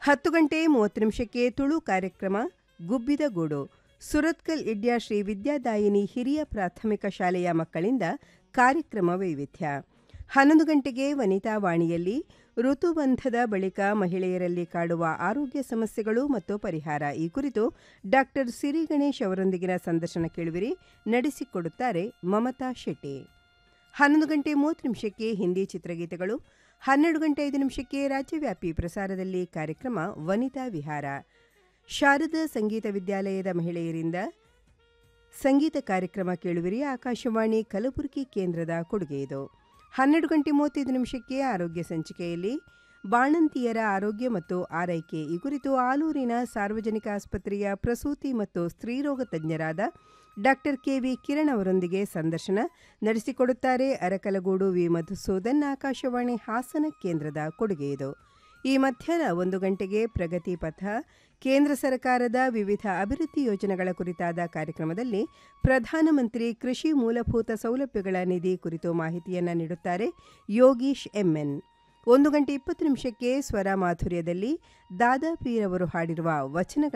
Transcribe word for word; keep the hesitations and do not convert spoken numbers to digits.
ಹತ್ತು ಗಂಟೆ ಮೂವತ್ತು ನಿಮಿಷಕ್ಕೆ ತುಳು ಕಾರ್ಯಕ್ರಮ ಗುಬ್ಬಿದ ಗೂಡು. ಸುರತ್ಕಲ್ ಇಡ್ಯ ಶ್ರೀ ವಿದ್ಯಾದಾಯಿನಿ ಹಿರಿಯ ಪ್ರಾಥಮಿಕ ಶಾಲೆಯ ಮಕ್ಕಳಿಂದ ಕಾರ್ಯಕ್ರಮ ವೈವಿಧ್ಯ. ಹನ್ನೊಂದು ಗಂಟೆಗೆ ವನಿತಾ ವಾಣಿಯಲ್ಲಿ ಋತುಬಂಧದ ಬಳಿಕ ಮಹಿಳೆಯರಲ್ಲಿ ಕಾಡುವ ಆರೋಗ್ಯ ಸಮಸ್ಯೆಗಳು ಮತ್ತು ಪರಿಹಾರ ಈ ಕುರಿತು ಡಾಕ್ಟರ್ ಸಿರಿ ಗಣೇಶ್ ಅವರೊಂದಿಗಿನ ಸಂದರ್ಶನ ಕೇಳುವಿರಿ. ನಡೆಸಿಕೊಡುತ್ತಾರೆ ಮಮತಾ ಶೆಟ್ಟಿ. ಹನ್ನೊಂದು ಗಂಟೆ ಮೂವತ್ತು ನಿಮಿಷಕ್ಕೆ ಹಿಂದಿ ಚಿತ್ರಗೀತೆಗಳು. ಹನ್ನೆರಡು ಗಂಟೆ ಐದು ನಿಮಿಷಕ್ಕೆ ರಾಜ್ಯವ್ಯಾಪಿ ಪ್ರಸಾರದಲ್ಲಿ ಕಾರ್ಯಕ್ರಮ ವನಿತಾ ವಿಹಾರ. ಶಾರದಾ ಸಂಗೀತ ವಿದ್ಯಾಲಯದ ಮಹಿಳೆಯರಿಂದ ಸಂಗೀತ ಕಾರ್ಯಕ್ರಮ ಕೇಳುವಿರಿ. ಆಕಾಶವಾಣಿ ಕಲಬುರಗಿ ಕೇಂದ್ರದ ಕೊಡುಗೆ ಇದು. ಹನ್ನೆರಡು ಗಂಟೆ ಮೂವತ್ತೈದು ನಿಮಿಷಕ್ಕೆ ಆರೋಗ್ಯ ಸಂಚಿಕೆಯಲ್ಲಿ ಬಾಣಂತಿಯರ ಆರೋಗ್ಯ ಮತ್ತು ಆರೈಕೆ ಈ ಕುರಿತು ಆಲೂರಿನ ಸಾರ್ವಜನಿಕ ಆಸ್ಪತ್ರೆಯ ಪ್ರಸೂತಿ ಮತ್ತು ಸ್ತ್ರೀರೋಗ ತಜ್ಞರಾದ ಡಾಕ್ಟರ್ ಕೆ ವಿ ಕಿರಣ್ ಅವರೊಂದಿಗೆ ಸಂದರ್ಶನ. ನಡೆಸಿಕೊಡುತ್ತಾರೆ ಅರಕಲಗೂಡು ವಿ ಮಧುಸೂದನ್. ಆಕಾಶವಾಣಿ ಹಾಸನ ಕೇಂದ್ರದ ಕೊಡುಗೆ ಇದು. ಈ ಮಧ್ಯಾಹ್ನ ಒಂದು ಗಂಟೆಗೆ ಪ್ರಗತಿ ಪಥ, ಕೇಂದ್ರ ಸರ್ಕಾರದ ವಿವಿಧ ಅಭಿವೃದ್ಧಿ ಯೋಜನೆಗಳ ಕುರಿತಾದ ಕಾರ್ಯಕ್ರಮದಲ್ಲಿ ಪ್ರಧಾನಮಂತ್ರಿ ಕೃಷಿ ಮೂಲಭೂತ ಸೌಲಭ್ಯಗಳ ನಿಧಿ ಕುರಿತು ಮಾಹಿತಿಯನ್ನು ನೀಡುತ್ತಾರೆ ಯೋಗೀಶ್ ಎಂಎನ್. ಒಂದು ಗಂಟೆ ಇಪ್ಪತ್ತು ನಿಮಿಷಕ್ಕೆ ಸ್ವರ ಮಾಧುರ್ಯದಲ್ಲಿ ದಾದಾಪೀರ್ ಅವರು ಹಾಡಿರುವ ವಚನಗಳ